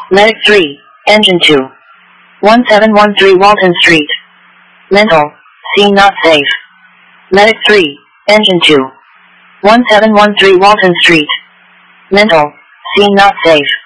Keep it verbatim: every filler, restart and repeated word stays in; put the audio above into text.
Medic three, Engine two. one seven one three Walton Street. Mental. Scene not safe. Medic three, Engine two. one seven one three Walton Street. Mental. Scene not safe.